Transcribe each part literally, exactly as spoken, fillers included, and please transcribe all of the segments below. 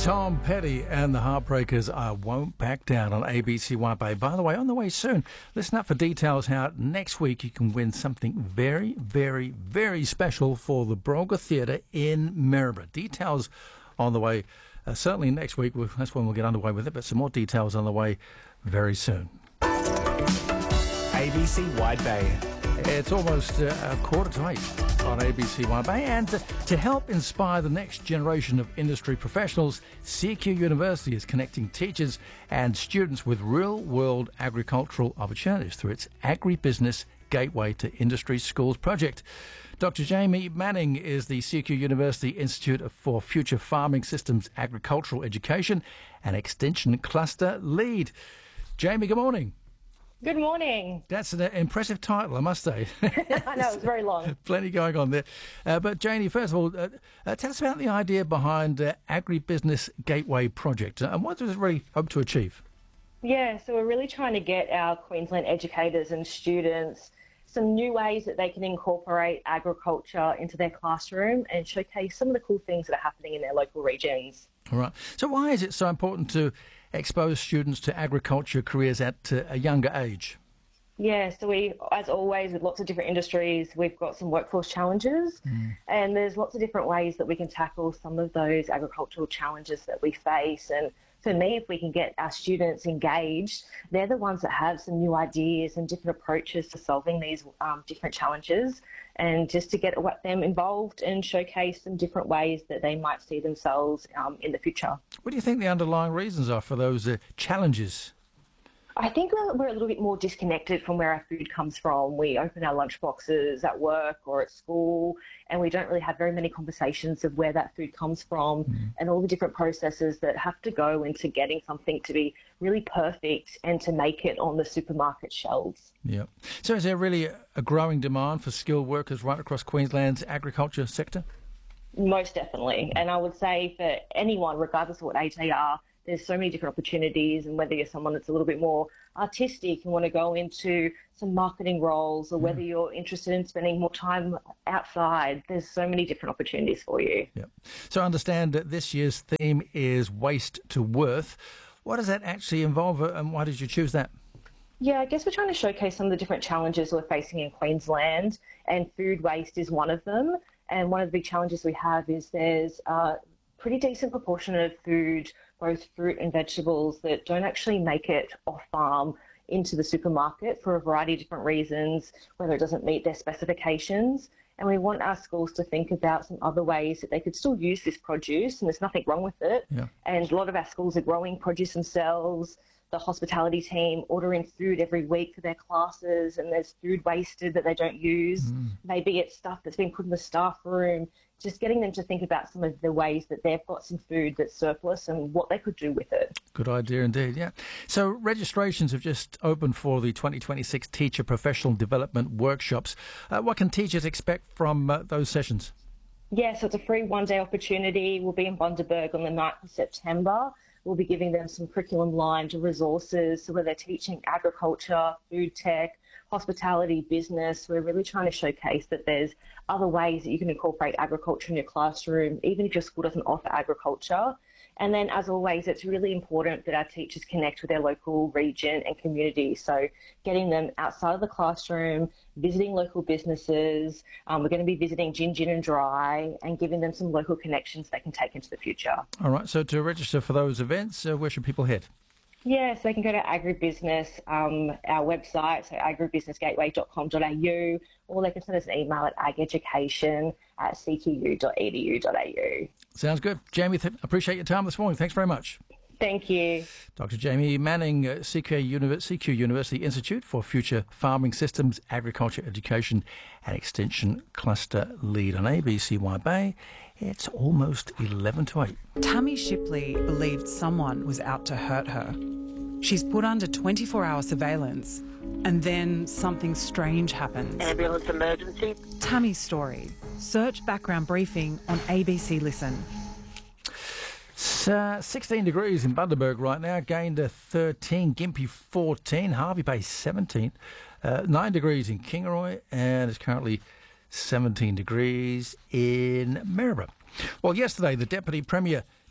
Tom Petty and the Heartbreakers, I Won't Back Down on A B C Y Bay. By the way, on the way soon, listen up for details how next week you can win something very, very, very special for the Brolga Theatre in Maryborough. Details on the way, uh, certainly next week. We'll, that's when we'll get underway with it, but some more details on the way very soon. A B C Wide Bay. It's almost uh, a quarter to eight on A B C Wide Bay, and to, to help inspire the next generation of industry professionals, C Q University is connecting teachers and students with real-world agricultural opportunities through its Agribusiness Gateway to Industry Schools project. Doctor Jamie Manning is the C Q University Institute for Future Farming Systems Agricultural Education and Extension Cluster Lead. Jamie, good morning. Good morning. That's an impressive title, I must say. I know, it's very long. Plenty going on there. Uh, but Janie, first of all, uh, uh, tell us about the idea behind uh, Agribusiness Gateway project uh, and what does it really hope to achieve? Yeah, so we're really trying to get our Queensland educators and students some new ways that they can incorporate agriculture into their classroom and showcase some of the cool things that are happening in their local regions. All right. So why is it so important to expose students to agriculture careers at uh, a younger age? Yeah, so we, as always, with lots of different industries, we've got some workforce challenges, mm. and there's lots of different ways that we can tackle some of those agricultural challenges that we face. And for me, if we can get our students engaged, they're the ones that have some new ideas and different approaches to solving these um, different challenges, and just to get them involved and showcase some different ways that they might see themselves um, in the future. What do you think the underlying reasons are for those uh, challenges? I think we're a little bit more disconnected from where our food comes from. We open our lunch boxes at work or at school, and we don't really have very many conversations of where that food comes from mm. and all the different processes that have to go into getting something to be really perfect and to make it on the supermarket shelves. Yeah. So is there really a growing demand for skilled workers right across Queensland's agriculture sector? Most definitely. And I would say for anyone, regardless of what age they are, there's so many different opportunities, and whether you're someone that's a little bit more artistic and want to go into some marketing roles, or whether you're interested in spending more time outside, there's so many different opportunities for you. Yep. So I understand that this year's theme is Waste to Worth. What does that actually involve, and why did you choose that? Yeah, I guess we're trying to showcase some of the different challenges we're facing in Queensland, and food waste is one of them. And one of the big challenges we have is there's a pretty decent proportion of food, both fruit and vegetables, that don't actually make it off farm into the supermarket for a variety of different reasons, whether it doesn't meet their specifications. And we want our schools to think about some other ways that they could still use this produce, and there's nothing wrong with it. Yeah. And a lot of our schools are growing produce themselves. The hospitality team ordering food every week for their classes, and there's food wasted that they don't use. Mm. Maybe it's stuff that's been put in the staff room. Just getting them to think about some of the ways that they've got some food that's surplus and what they could do with it. Good idea indeed, yeah. So registrations have just opened for the twenty twenty-six Teacher Professional Development Workshops. Uh, what can teachers expect from uh, those sessions? Yeah, so it's a free one-day opportunity. We'll be in Bundaberg on the ninth of September. We'll be giving them some curriculum-lined resources, so whether they're teaching agriculture, food tech, hospitality, business, we're really trying to showcase that there's other ways that you can incorporate agriculture in your classroom, even if your school doesn't offer agriculture. And then, as always, it's really important that our teachers connect with their local region and community. So getting them outside of the classroom, visiting local businesses. Um, we're going to be visiting Gin Gin and Dry and giving them some local connections they can take into the future. All right. So to register for those events, uh, where should people head? Yeah, so they can go to Agribusiness, um, our website, so agribusiness gateway dot com dot a u, or they can send us an email at ageducation at c q u dot e d u dot a u. Sounds good. Jamie, th- appreciate your time this morning. Thanks very much. Thank you. Doctor Jamie Manning, uh, C Q, Univ- C Q University Institute for Future Farming Systems, Agriculture Education and Extension Cluster Lead on A B C Y Bay. It's almost eleven to eight. Tammy Shipley believed someone was out to hurt her. She's put under twenty-four hour surveillance, and then something strange happens. Ambulance emergency. Tammy's story. Search background briefing on A B C Listen. Uh, sixteen degrees in Bundaberg right now, gained to thirteen, Gympie fourteen, Hervey Bay seventeen, uh, nine degrees in Kingaroy, and it's currently seventeen degrees in Maryborough. Well, yesterday the Deputy Premier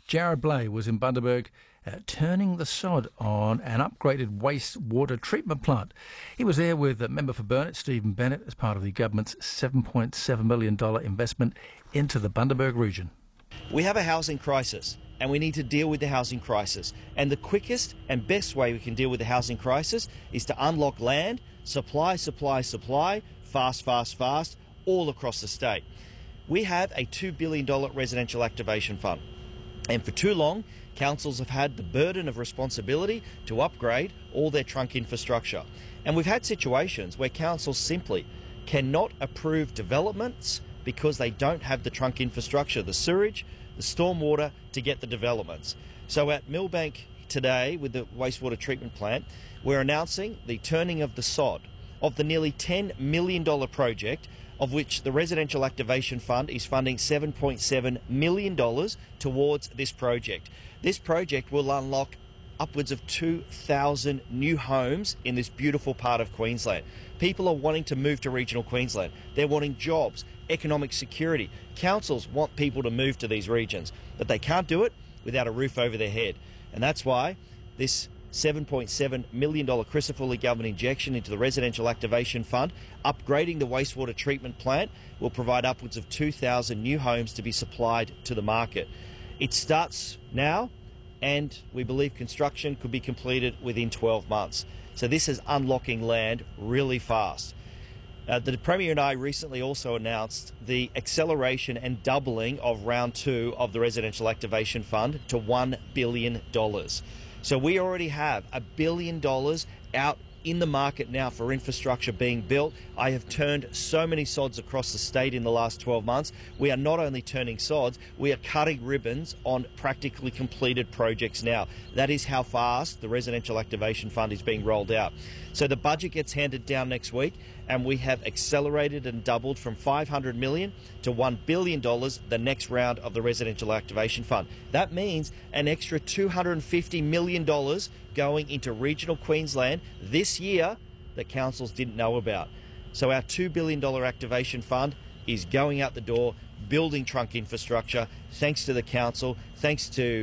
Jared Blay was in Bundaberg uh, turning the sod on an upgraded wastewater treatment plant. He was there with uh, member for Burnett, Stephen Bennett, as part of the government's seven point seven million dollars investment into the Bundaberg region. We have a housing crisis and we need to deal with the housing crisis. And the quickest and best way we can deal with the housing crisis is to unlock land, supply, supply, supply, fast, fast, fast, all across the state. We have a two billion dollars residential activation fund. And for too long, councils have had the burden of responsibility to upgrade all their trunk infrastructure. And we've had situations where councils simply cannot approve developments because they don't have the trunk infrastructure, the sewage, the stormwater to get the developments. So at Millbank today with the wastewater treatment plant, we're announcing the turning of the sod of the nearly ten million dollars project, of which the Residential Activation Fund is funding seven point seven million dollars towards this project. This project will unlock upwards of two thousand new homes in this beautiful part of Queensland. People are wanting to move to regional Queensland. They're wanting jobs, economic security. Councils want people to move to these regions, but they can't do it without a roof over their head. And that's why this seven point seven million dollars Crisafulli government injection into the Residential Activation Fund, upgrading the wastewater treatment plant, will provide upwards of two thousand new homes to be supplied to the market. It starts now, and we believe construction could be completed within twelve months. So this is unlocking land really fast. Uh, the Premier and I recently also announced the acceleration and doubling of round two of the Residential Activation Fund to one billion dollars. So we already have a billion dollars out in the market now for infrastructure being built. I have turned so many sods across the state in the last twelve months. We are not only turning sods, we are cutting ribbons on practically completed projects now. That is how fast the Residential Activation Fund is being rolled out. So the budget gets handed down next week, and we have accelerated and doubled from five hundred million dollars to one billion dollars the next round of the Residential Activation Fund. That means an extra two hundred fifty million dollars going into regional Queensland this year that councils didn't know about. So our two billion dollars activation fund is going out the door, building trunk infrastructure, thanks to the council, thanks to